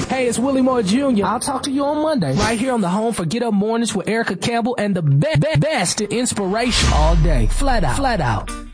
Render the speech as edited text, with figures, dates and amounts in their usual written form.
Hey, it's Willie Moore Jr. I'll talk to you on Monday. Right here on the home for Get Up Mornings with Erica Campbell and the best inspiration all day. Flat out.